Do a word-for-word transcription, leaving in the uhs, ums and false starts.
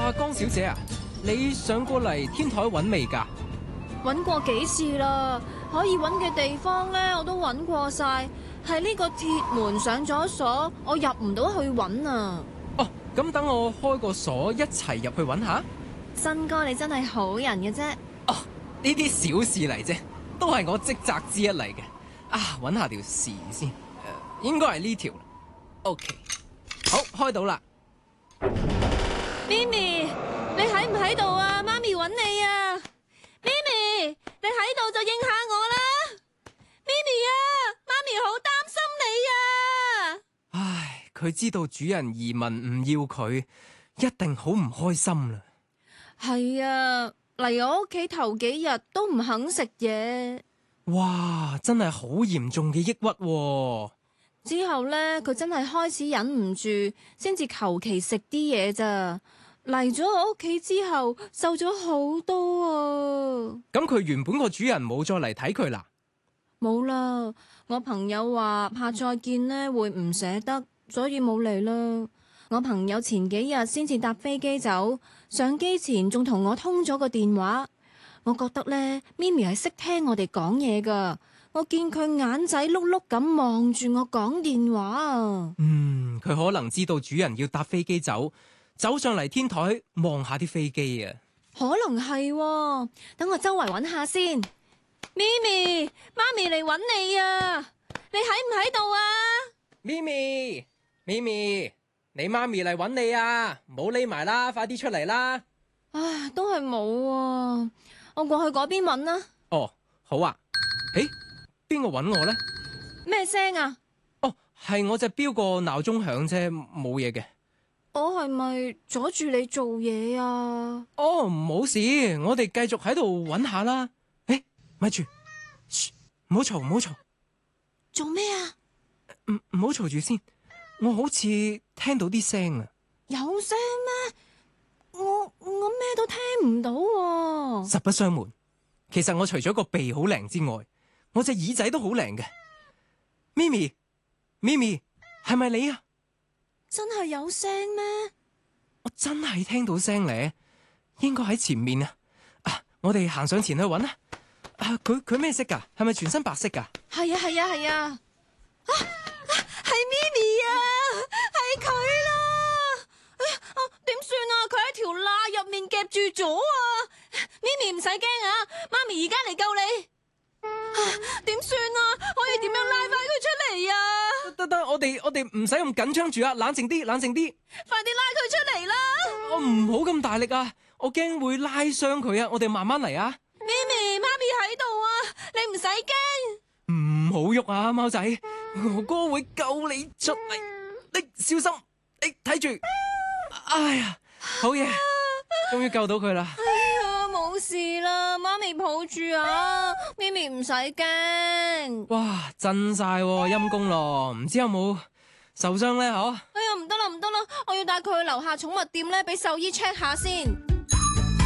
啊，江小姐啊，你上過嚟天台揾未㗎？ 揾過幾次啦，可以揾嘅地方咧，我都揾過晒。係呢個鐵門上咗鎖，我入唔到去揾啊！ 哦，咁等我開個鎖，一齊入去揾下。 新哥，你真係好人嘅啫。 哦，呢啲小事嚟啫，都係我職責之一嚟嘅。啊，揾下條匙先，誒、呃，應該係呢條。OK， 好，開到啦。 咪咪，你喺唔喺度啊？媽咪揾你啊！咪咪，你喺度就應下我啦！咪咪啊，媽咪好擔心你啊！ 唉，佢知道主人移民唔要佢，一定好唔開心啦。 係啊，嚟我屋企頭幾日都唔肯食嘢。 哇，真係好嚴重嘅抑鬱喎。 之後呢，佢真係開始忍唔住，先至求其食啲嘢咋。嚟咗我屋企之後，瘦咗好多啊！ 咁佢原本個主人冇再嚟睇佢啦？ 冇啦，我朋友話怕再見呢會唔捨得，所以冇嚟啦。我朋友前幾日先至搭飛機走，上機前仲同我通咗個電話。我覺得呢，咪咪係識聽我哋講嘢噶。我見佢眼仔碌碌咁望住我講電話啊。 嗯，佢可能知道主人要搭飛機走。走上嚟天台望下啲飛機啊， 可能係喎，等我周圍揾下先。咪咪，媽咪嚟揾你啊！你喺唔喺度啊？ 咪咪，咪咪，你媽咪嚟揾你啊！唔好匿埋啦，快啲出嚟啦！ 唉，都係冇啊，我過去嗰邊揾啦。 哦，好啊。誒，邊個揾我呢？ 咩聲啊？ 哦，係我隻錶個鬧鐘響啫，冇嘢嘅。 我係咪阻住你做嘢啊？ 哦，唔好事，我哋繼續喺度揾下啦。誒，咪住，噓，唔好嘈，唔好嘈。 做咩啊？ 唔唔好嘈住先，我好似聽到啲聲啊。 有聲咩？我我咩都聽唔到喎。 實不相瞞，其實我除咗個鼻好靈之外，我隻耳仔都好靈嘅。咪咪，咪咪，係咪你啊？ 真係有聲咩？ 我真係聽到聲咧，應該喺前面啊！啊，我哋行上前去揾啊！啊，佢佢咩色噶？係咪全身白色噶？ 係啊係啊係啊！啊啊，係咪咪啊，係佢啦！哎呀，啊點算啊？佢喺條罅入面夾住咗啊！咪咪唔使驚啊，媽咪而家嚟救你。點算啊？可以點樣拉翻佢出嚟啊？ 得得得，我哋我哋唔使咁緊張住啊！冷靜啲，冷靜啲， 快啲拉佢出嚟啦！ 我唔好咁大力啊！我驚會拉傷佢啊！我哋慢慢嚟啊！ 咪咪，媽咪喺度啊！你唔使驚， 唔好喐啊，貓仔，哥哥會救你出嚟，你小心，你睇住。哎呀，好嘢，終於救到佢啦！ 哎呀，冇事啦，媽咪抱住啊，咪咪唔使驚。 哇，震晒喎，陰公咯，唔知有冇受傷咧？嗬？ 哎呀，唔得啦，唔得啦，我要帶佢去樓下寵物店咧，俾獸醫 check 下先。